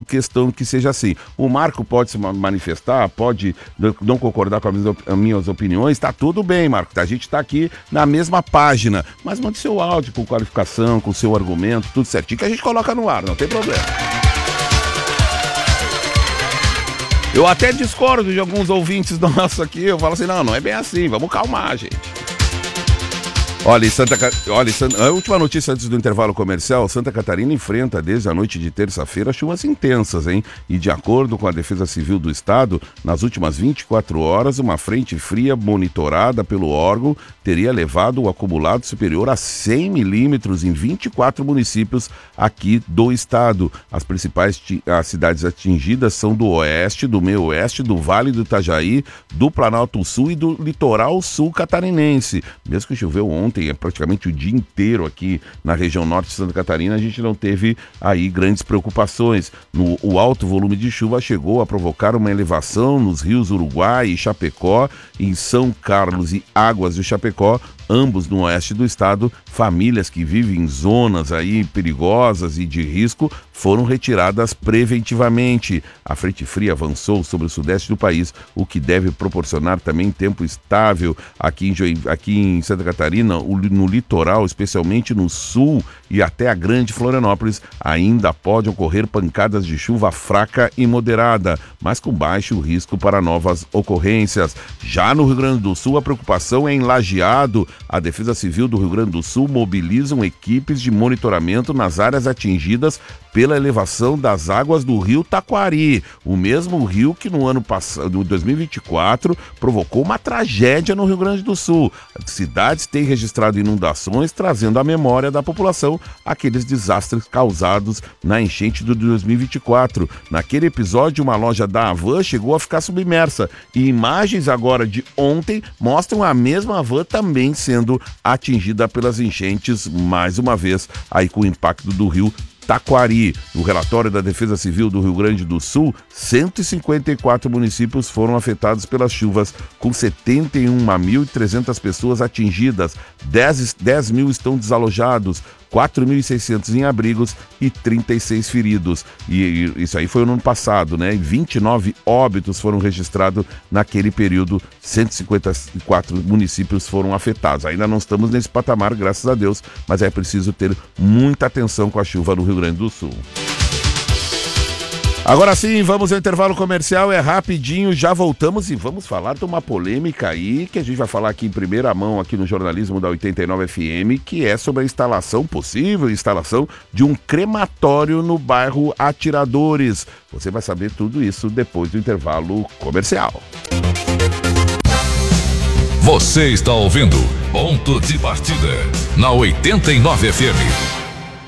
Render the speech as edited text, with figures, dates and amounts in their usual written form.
questão que seja assim. O Marco pode se manifestar, pode não concordar com as minhas opiniões, tá tudo bem, Marco, a gente tá aqui na mesma página, mas mande seu áudio com qualificação, com seu argumento, tudo certinho, que a gente coloca no ar, não tem problema. Eu até discordo de alguns ouvintes nossos aqui, eu falo assim, não é bem assim, vamos calmar, gente. Olha, a última notícia antes do intervalo comercial, Santa Catarina enfrenta desde a noite de terça-feira chuvas intensas, hein? E de acordo com a Defesa Civil do Estado, nas últimas 24 horas, uma frente fria monitorada pelo órgão teria levado o acumulado superior a 100 milímetros em 24 municípios aqui do estado. As principais cidades atingidas são do oeste, do meio oeste, do Vale do Itajaí, do Planalto Sul e do litoral sul catarinense. Mesmo que choveu ontem, praticamente o dia inteiro aqui na região norte de Santa Catarina, a gente não teve aí grandes preocupações. O alto volume de chuva chegou a provocar uma elevação nos rios Uruguai e Chapecó, em São Carlos e Águas do Chapecó, ambos no oeste do estado. Famílias que vivem em zonas aí perigosas e de risco foram retiradas preventivamente. A frente fria avançou sobre o sudeste do país, o que deve proporcionar também tempo estável aqui em Santa Catarina, no litoral, especialmente no sul e até a Grande Florianópolis. Ainda pode ocorrer pancadas de chuva fraca e moderada, mas com baixo risco para novas ocorrências. Já no Rio Grande do Sul, a preocupação é em Lajeado. A Defesa Civil do Rio Grande do Sul mobilizam equipes de monitoramento nas áreas atingidas pela elevação das águas do rio Taquari, o mesmo rio que no ano passado, 2024, provocou uma tragédia no Rio Grande do Sul. As cidades têm registrado inundações, trazendo à memória da população aqueles desastres causados na enchente de 2024. Naquele episódio, uma loja da Havan chegou a ficar submersa e imagens agora de ontem mostram a mesma Havan também sendo atingida pelas enchentes, mais uma vez aí com o impacto do rio Taquari. No relatório da Defesa Civil do Rio Grande do Sul, 154 municípios foram afetados pelas chuvas, com 71.300 pessoas atingidas, 10 mil estão desalojados, 4.600 em abrigos e 36 feridos. E isso aí foi no ano passado, né? 29 óbitos foram registrados naquele período, 154 municípios foram afetados. Ainda não estamos nesse patamar, graças a Deus, mas é preciso ter muita atenção com a chuva no Rio Grande do Sul. Agora sim, vamos ao intervalo comercial, é rapidinho, já voltamos e vamos falar de uma polêmica aí, que a gente vai falar aqui em primeira mão, aqui no jornalismo da 89 FM, que é sobre a possível instalação de um crematório no bairro Atiradores. Você vai saber tudo isso depois do intervalo comercial. Você está ouvindo Ponto de Partida, na 89 FM.